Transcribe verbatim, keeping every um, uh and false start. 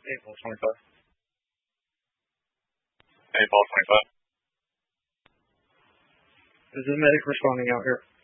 Hey, Paul twenty-five. Hey, Paul twenty-five. Is the medic responding out here?